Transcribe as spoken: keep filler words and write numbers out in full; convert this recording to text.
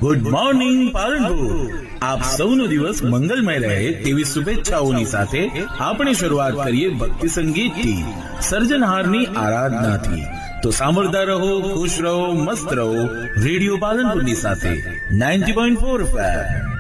Good morning Palanpur. આપ સૌનો દિવસ મંગલમય રહે તેવી શુભેચ્છાઓની સાથે આપણે શરૂઆત કરીએ ભક્તિ સંગીતથી, સર્જનહારની આરાધનાથી. તો સાંભળતા રહો, ખુશ રહો, મસ્ત રહો રેડિયો પાલનપુરની સાથે ninety point four F M.